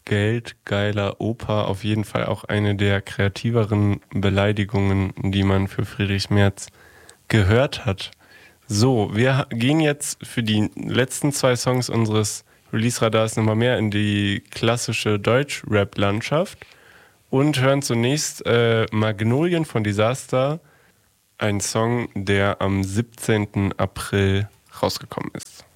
geldgeiler Opa auf jeden Fall auch eine der kreativeren Beleidigungen, die man für Friedrich Merz gehört hat. So, wir gehen jetzt für die letzten zwei Songs unseres Release-Radars nochmal mehr in die klassische Deutsch-Rap-Landschaft und hören zunächst Magnolien von Disaster, ein Song, der am 17. April rausgekommen ist.